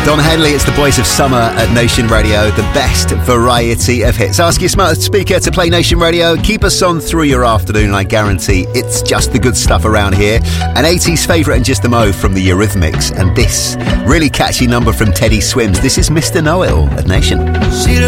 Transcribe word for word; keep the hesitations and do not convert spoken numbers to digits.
Don Henley, it's the Boys of Summer at Nation Radio, the best variety of hits. Ask your smart speaker to play Nation Radio. Keep us on through your afternoon, and I guarantee it's just the good stuff around here. An eighties favourite and just a mo from the Eurythmics, and this really catchy number from Teddy Swims. This is Mister Know-It-All at Nation.